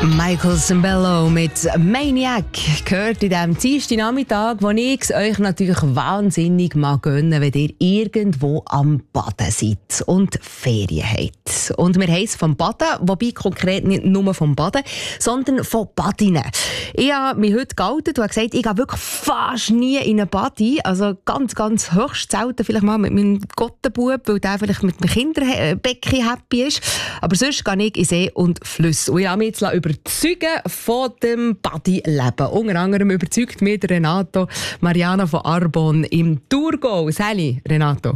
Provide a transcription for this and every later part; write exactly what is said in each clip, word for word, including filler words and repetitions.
Michael Sembello mit Maniac gehört in diesem Dienstagnachmittag, wo ich es euch natürlich wahnsinnig mag gönnen, wenn ihr irgendwo am Baden seid und Ferien habt. Und wir heissen vom Baden, wobei konkret nicht nur vom Baden, sondern von Badinnen. Ich habe mich heute geoutet und gesagt, ich gehe wirklich fast nie in eine Badi, also ganz, ganz höchst selten vielleicht mal mit meinem Gottenbub, weil der vielleicht mit dem Kinderbecken happy ist. Aber sonst gehe ich in See und Flüsse. Und ich habe mich jetzt überzeugen von dem Badi-Leben. Unter anderem überzeugt mich Renato Mariana von Arbon im Thurgau. Sali, Renato.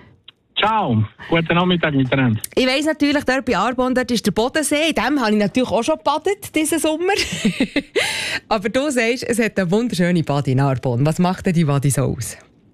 Ciao, guten Nachmittag miteinander. Ich weiss natürlich, dort bei Arbon, dort ist der Bodensee. In dem habe ich natürlich auch schon gebadet, diesen Sommer. Aber du sagst, es hat eine wunderschöne Badi in Arbon. Was macht denn die Badi so aus?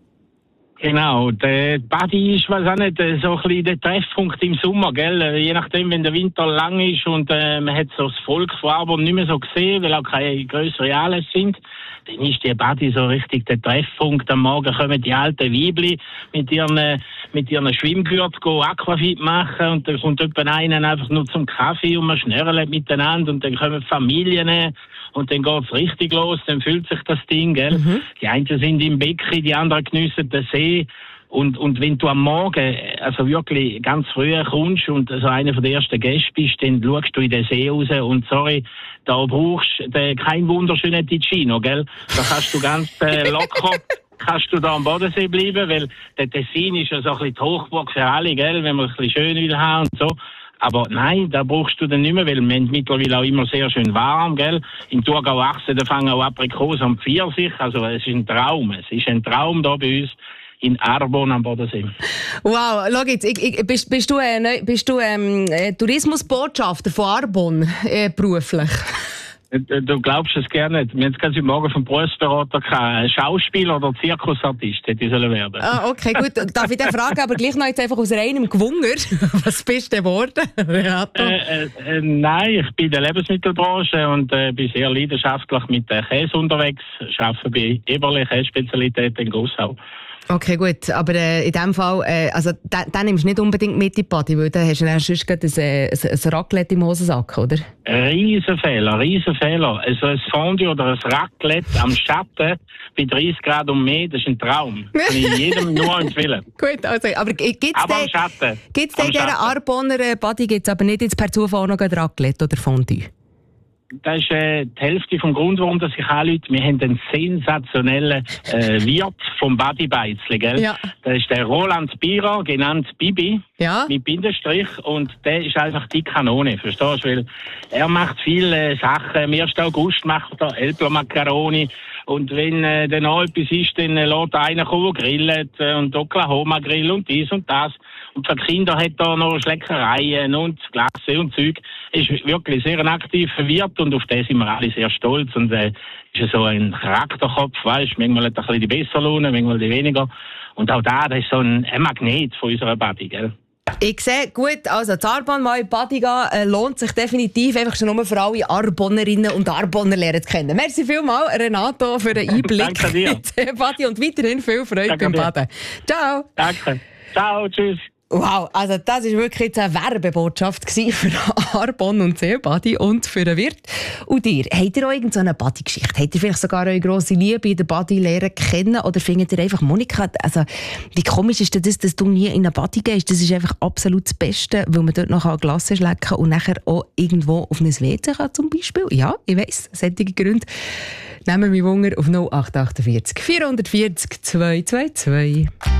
Genau, der Badi ist, weiß auch nicht, so ein bisschen der Treffpunkt im Sommer, gell? Je nachdem, wenn der Winter lang ist und äh, man hat so das Volk von Arbon nicht mehr so gesehen, weil auch keine grösseren Anlässe sind, dann ist der Badi so richtig der Treffpunkt. Am Morgen kommen die alten Weibli mit ihren, mit ihren Schwimmgürteln Aquafit machen und dann kommt jemand einen einfach nur zum Kaffee und man schnörrelt miteinander und dann kommen Familien und dann geht's richtig los, dann füllt sich das Ding, gell? Mhm. Die einen sind im Becken, die anderen geniessen den See. Und, und wenn du am Morgen, also wirklich ganz früh kommst und so einer von den ersten Gästen bist, dann schaust du in den See raus und sorry, da brauchst du keinen wunderschönen Ticino, gell? Da kannst du ganz äh, locker, kannst du da am Bodensee bleiben, weil der Tessin ist ja so ein bisschen die Hochburg für alle, gell? Wenn man ein bisschen schön will haben und so. Aber nein, da brauchst du dann nicht mehr, weil wir haben mittlerweile auch immer sehr schön warm, gell? Im Thurgau Achse, da fangen auch Aprikosen und Pfirsich, also es ist ein Traum, es ist ein Traum da bei uns in Arbon am Bodensee. Wow, schau jetzt, ich, ich, bist, bist du, äh, bist du ähm, Tourismusbotschafter von Arbon, äh, beruflich? Du glaubst es gerne nicht. Wir haben jetzt gerade heute Morgen vom Berufsberater gehabt. Schauspieler oder Zirkusartist hätte ich sollen werden. Ah, okay, gut. Darf ich dann fragen, aber gleich noch jetzt einfach aus reinem Gewunger. Was bist du geworden, Renato? Äh, äh, äh, nein, ich bin in der Lebensmittelbranche und äh, bin sehr leidenschaftlich mit äh, Käse unterwegs. Ich arbeite bei Eberle Käsespezialität in Gossau. Okay, gut. Aber äh, in dem Fall, äh, also den, den nimmst du nicht unbedingt mit in die Party, weil dann hast du dann sonst gerade ein, ein, ein Raclette im Hosensack, oder? Riesenfehler, Riesenfehler. Also ein Fondue oder ein Raclette am Schatten bei dreißig Grad und mehr, das ist ein Traum. Kann ich jedem nur empfehlen. Gut, also, aber gibt's aber den, am Schatten. Gibt's den in dieser Arboner Party, gibt's aber nicht jetzt per Zufall noch ein Raclette oder Fondue? Das ist äh, die Hälfte vom Grund, warum dass ich anrufe. Wir haben einen sensationellen äh, Wirt vom Badi-Beizli, gell? Ja. Das ist der Roland Bierer, genannt Bibi, ja. Mit Bindestrich. Und der ist einfach die Kanone, verstehst du? Weil er macht viele äh, Sachen. Am ersten August macht er Elpler Macaroni. Und wenn äh, dann noch etwas ist, dann äh, lässt einer kommen, grillt äh, und Oklahoma Grill und dies und das. Und für die Kinder hat er noch Schleckereien und Glasse und Zeug. Ist wirklich sehr ein aktiver Wirt und auf den sind wir alle sehr stolz. Und äh, ist so ein Charakterkopf, weißt du, manchmal hat er ein bisschen die bessere Laune, manchmal die weniger. Und auch da, das ist so ein, ein Magnet von unserer Badi, gell? Ich sehe, gut, also die Arbon mal in die Badi gehen, äh, lohnt sich definitiv, einfach schon nur für alle Arbonerinnen und Arboner lernen zu kennen. Merci vielmals, Renato, für den Einblick. Danke dir. In die Badi und weiterhin viel Freude Danke beim dir. Baden. Ciao. Danke. Ciao, tschüss. Wow, also das war wirklich jetzt eine Werbebotschaft für Arbon und Seebadi und für den Wirt. Und ihr, habt ihr auch irgendeine Badi-Geschichte? Habt ihr vielleicht sogar eure grosse Liebe in der Badi lernen kennen? Oder findet ihr einfach, Monika, also wie komisch ist denn das, dass du nie in eine Badi gehst? Das ist einfach absolut das Beste, weil man dort noch Glasse schlecken kann und nachher auch irgendwo auf ein W C kann zum Beispiel. Ja, ich weiss, solche Gründe. Nehmen wir Wunder auf null acht acht vier vier vier vier zwei zwei zwei.